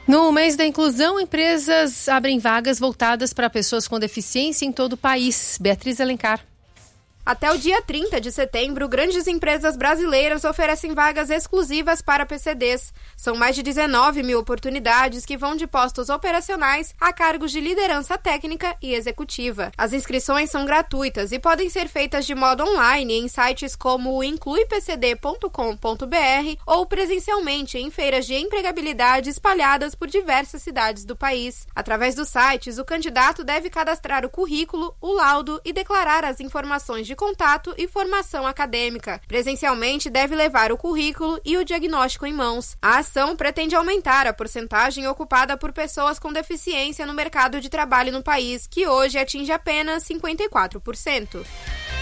No mês da inclusão, empresas abrem vagas voltadas para pessoas com deficiência em todo o país. Beatriz Alencar. Até o dia 30 de setembro, grandes empresas brasileiras oferecem vagas exclusivas para PCDs. São mais de 19 mil oportunidades que vão de postos operacionais a cargos de liderança técnica e executiva. As inscrições são gratuitas e podem ser feitas de modo online em sites como o incluipcd.com.br ou presencialmente em feiras de empregabilidade espalhadas por diversas cidades do país. Através dos sites, o candidato deve cadastrar o currículo, o laudo e declarar as informações de contato e formação acadêmica. Presencialmente, deve levar o currículo e o diagnóstico em mãos. A ação pretende aumentar a porcentagem ocupada por pessoas com deficiência no mercado de trabalho no país, que hoje atinge apenas 54%.